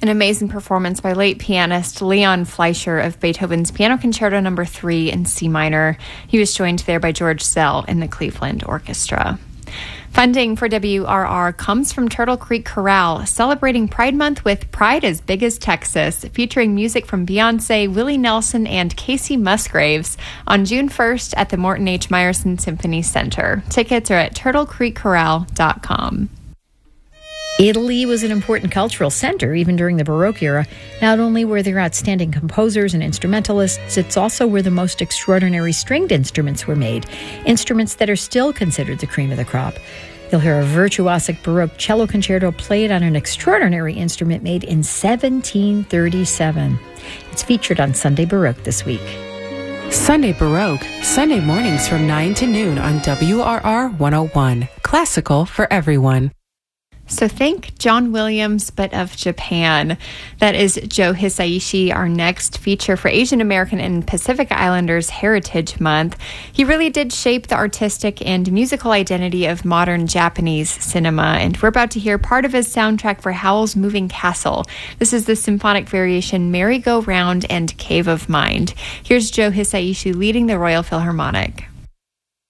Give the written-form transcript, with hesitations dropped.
An amazing performance by late pianist Leon Fleischer of Beethoven's Piano Concerto No. 3 in C minor. He was joined there by George Szell in the Cleveland Orchestra. Funding for WRR comes from Turtle Creek Chorale, celebrating Pride Month with Pride as Big as Texas, featuring music from Beyonce, Willie Nelson, and Casey Musgraves on June 1st at the Morton H. Meyerson Symphony Center. Tickets are at turtlecreekchorale.com. Italy was an important cultural center even during the Baroque era. Not only were there outstanding composers and instrumentalists, it's also where the most extraordinary stringed instruments were made, instruments that are still considered the cream of the crop. You'll hear a virtuosic Baroque cello concerto played on an extraordinary instrument made in 1737. It's featured on Sunday Baroque this week. Sunday Baroque, Sunday mornings from 9 to noon on WRR 101. Classical for everyone. So think John Williams, but of Japan. That is Joe Hisaishi, our next feature for Asian American and Pacific Islanders Heritage Month. He really did shape the artistic and musical identity of modern Japanese cinema, and we're about to hear part of his soundtrack for Howl's Moving Castle. This is the symphonic variation Merry Go Round and Cave of Mind. Here's Joe Hisaishi leading the Royal Philharmonic.